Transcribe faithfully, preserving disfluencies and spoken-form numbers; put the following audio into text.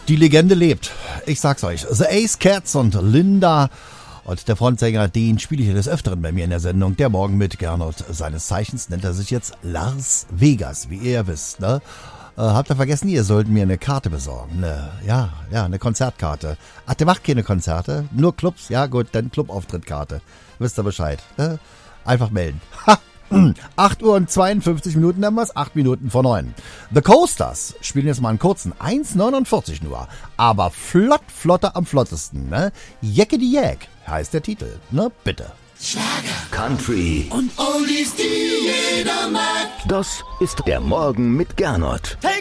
Die Legende lebt. Ich sag's euch. The Ace Cats und Linda. Und der Frontsänger, den spiele ich des Öfteren bei mir in der Sendung. Der Morgen mit Gernot. Seines Zeichens nennt er sich jetzt Lars Vegas, wie ihr ja wisst. Ne? Äh, habt ihr vergessen, ihr sollt mir eine Karte besorgen. Ne, ja, ja, eine Konzertkarte. Ach, der macht keine Konzerte. Nur Clubs. Ja gut, dann Clubauftritttkarte. Wisst ihr Bescheid. Ne? Einfach melden. Ha! acht Uhr und zweiundfünfzig Minuten haben wir's, acht Minuten vor neun. The Coasters spielen jetzt mal einen kurzen, eins neunundvierzig nur, aber flott, flotter am flottesten, ne? Jeckedy Jack heißt der Titel, ne? Bitte. Schlager, Country und Oldies, die jeder mag. Das ist der Morgen mit Gernot. Hey!